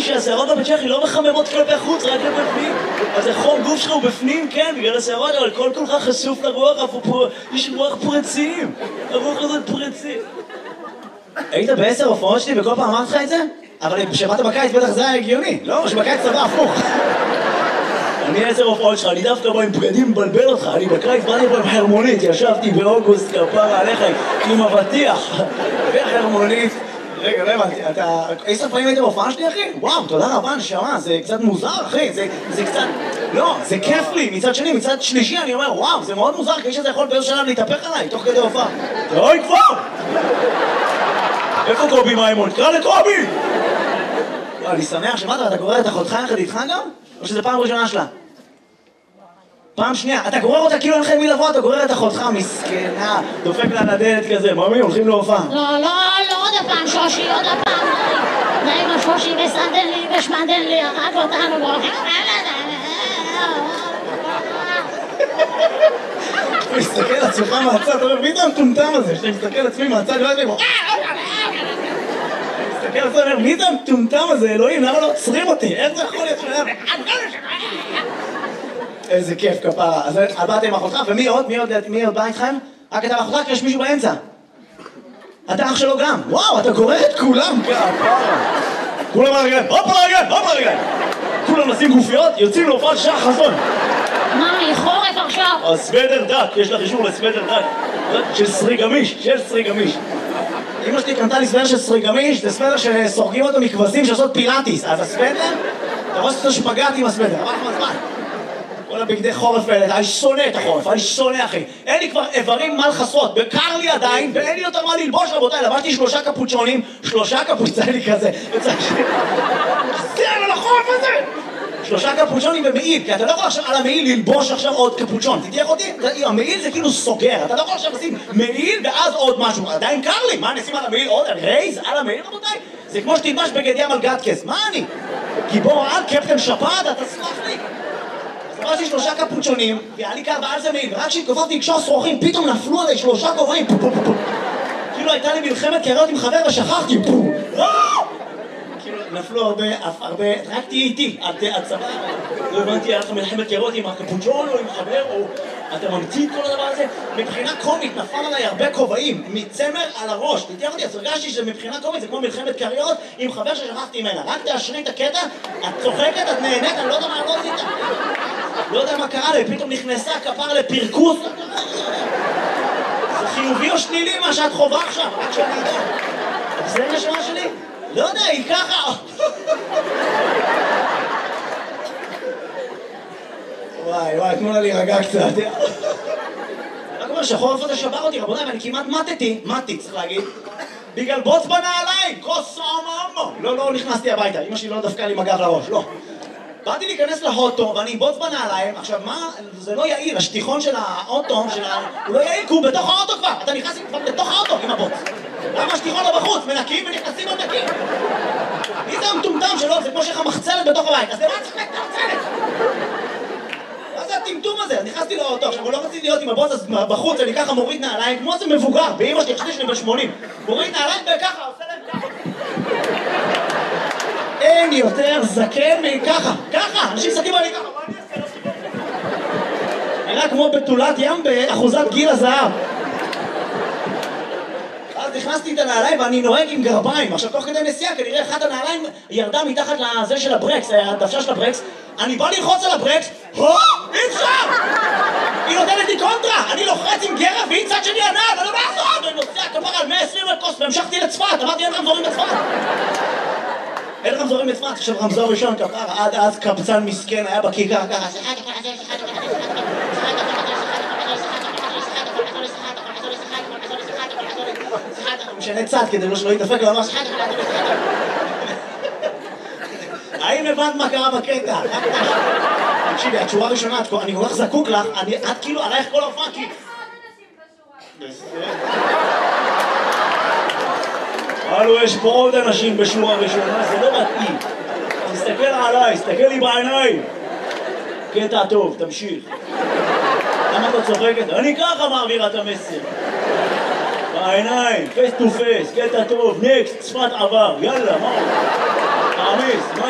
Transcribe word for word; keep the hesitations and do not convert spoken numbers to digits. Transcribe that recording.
שהשערות בבצ'כי לא מחממות כלפי חוץ, רק לבפנים. אז החום גוף שלך הוא בפנים, כן, בגלל השערות, אבל כל כולך חשוף לרוח, יש רוח פרצים. הרוח הזאת פרצים. היית בעשר הופעות שלי וכל פעם אמרת לך את זה? אבל בשבת בקיץ בטח זה היה הגיוני, לא? שבקיץ צבא הפוך. אני עשר הופעות שלך, אני דווקא בא עם בגדים מבלבל אותך, אני בקיץ באתי פה עם חרמונית, ישבתי באוגוסט כפרה עליך עם אבטיח וחרמונית. רגע, לא הבנתי, אתה... עשר פעמים היית בהופעה שלי, אחי? וואו, תודה רבה, נשמה, זה קצת מוזר, אחי, זה, זה קצת... לא, זה כיף לי, מצד שני, מצד שלישי, אני אומר, וואו, זה מאוד מוזר, כאיש הזה יכול באיזשהו שלב להתהפך עליי, תוך כדי הופעה. אוי, כבר! איפה קובי מימון? קרא לקובי! אני שמח, שמעת, אתה גורר את אחותך יחד איתך גם? או שזה פעם ראשונה שלה? פעם שנייה, אתה גורר אותה כאילו אין לך מי לבוא, אתה גורר את אחותך, מסכנה, דופק לה לדלת כזה, מאמי, הולכים להופעה. לא, לא, לא, עוד הפעם שושי, עוד הפעם, די עם השושי וסנדן לי ושמנדן לי, הרג אותנו, והולכים... אתה מסתכל על עצמך מהצד, אתה אומר, מי זה המטומטם הזה? שאתה מסתכל על עצמי מהצד, ולא יודע, מסתכל על עצמי, מי זה המטומטם הזה, אלוהים, למה לא עוצרים אותי? איך זה יכול להיות שלהם? איזה כיף כפרה. אז באתם עם אחותך, ומי עוד? מי עוד בא איתכם? רק אתה ואחותך, כי יש מישהו באמצע. אתה אח שלו גם. וואו, אתה גורר את כולם כפרה. כולם על הרגליים, הופ על הרגליים, הופ על הרגליים. כולם נשים גופיות, יוצאים להופעת שעה חזון. מה, היא חורף עכשיו? הסוודר דק, יש לך אישור לסוודר דק. של סרי גמיש, של סרי גמיש. אמא שלי קנתה לי סוודר של סרי גמיש, זה סוודר שסורגים אותו מכבשים שעושות פילאטיס. אז הסוודר, אתה רואה שאתה שפגעת עם הסוודר, אבל מה זמן? כל הבגדי חורף האלה, אני שונא את החורף, אני שונא אחי. אין לי כבר איברים מה לחסות, בקר לי עדיין, ואין לי יותר מה ללבוש רבותיי, לבשתי שלושה קפוצ'ונים, שלושה קפוצ'ונים כזה, זה על החורף הזה! שלושה קפוצ'ונים במעיל, כי אתה לא יכול עכשיו על המעיל ללבוש עכשיו עוד קפוצ'ון, תתייח אותי? המעיל זה כאילו סוגר, אתה לא יכול עכשיו לשים מעיל ואז עוד משהו, עדיין קר לי, מה נשים על המעיל עוד? רייז על המעיל רבותיי? זה כמו שתלבש בגד ים על גטקס, מה אני? גיבור על קפטן שפעת, אתה סלח לי? אז יש שלושה קפוצ'ונים, והיה לי קר ועל זה מעיל, ורק כשהתכופפתי לקשור שרוכים, פתאום נפלו עליי שלושה כובעים, כאילו הייתה לי מלחמת קריות עם חבר ושכחתי, כאילו נפלו הרבה, הרבה, רק תהיי איתי, הצבא, לא הבנתי, היה לך מלחמת קריות עם הקפוצ'ון או עם חבר, או אתה ממציא את כל הדבר הזה, מבחינה קומית נפל עליי הרבה כובעים, מצמר על הראש, תתייח אותי, אז הרגשתי שמבחינה קומית זה כמו מלחמת קריות עם חבר ששכחתי ממנה, רק תאשרי את הקטע, את צוחקת, את נהנית, אני לא יודע מה לא עשית. לא יודע מה קרה לי, פתאום נכנסה כפר לפרקוס. זה חיובי או שלילי מה שאת חובה עכשיו? רק שאני יודע. זה נשמה שלי? לא יודע, היא ככה. וואי, וואי, תנו לה להירגע קצת. רק אומר שהחורף הזה שבר אותי, רבותיי, ואני כמעט מתתי, מתי, צריך להגיד. בגלל בוץ בנעליים, כוס אממו. לא, לא נכנסתי הביתה, אמא שלי לא דפקה לי מגב לראש, לא. באתי להיכנס להוטו ואני בוץ בנעליים, עכשיו מה, זה לא יעיל, השטיחון של האוטו, של ה... הוא לא יעיל כי הוא בתוך האוטו כבר, אתה נכנס כבר בתוך האוטו עם הבוץ. למה השטיחון לא בחוץ? מנקים ונכנסים עוד נקים. מי זה המטומטם שלו? זה כמו שיש לך מחצלת בתוך הבית, אז למה צריך את המחצלת? מה זה הטמטום הזה? אז נכנסתי לאוטו, עכשיו הוא לא רציתי להיות עם הבוץ, אז בחוץ אני ככה מוריד נעליים, כמו זה מבוגר, באמא שלי, חשבתי שלי בשמונים. מוריד נעליים וככה, עושה להם ככה. אין יותר זקן מככה, ככה, אנשים מסתכלים עלי ככה, מה אני אעשה? נראה כמו בתולת ים באחוזת גיל הזהב. אז נכנסתי את הנעליים ואני נוהג עם גרביים, עכשיו תוך כדי נסיעה כנראה אחת הנעליים ירדה מתחת לזה של הברקס, הדוושה של הברקס, אני בא ללחוץ על הברקס, הו, אי אפשר! היא נותנת לי קונטרה, אני לוחץ עם גרב והיא צד שני הנעל, אני לא מעזור, אני נוסע כפר על מאה ועשרים מטוס והמשכתי לצפת, אמרתי אין רמזורים לצפת. אין רמזורים לצפת, עכשיו רמזור ראשון כפר, עד אז קבצן מסכן היה בכיכר ככה, משנה צד כדי שלא יתדפק ממש. האם הבנת מה קרה בקטע? תקשיבי, התשורה הראשונה, אני כל כך זקוק לך, את כאילו עלייך כל ההופעה כי... הלו, יש פה עוד אנשים בשורה ראשונה, זה לא מתאים. תסתכל עליי, תסתכל לי בעיניים. קטע טוב, תמשיך. למה אתה צוחקת? אני ככה מעבירה את המסר. בעיניים, פייס טו פייס, קטע טוב, נקסט, שפת עבר, יאללה, מה? תעמיס,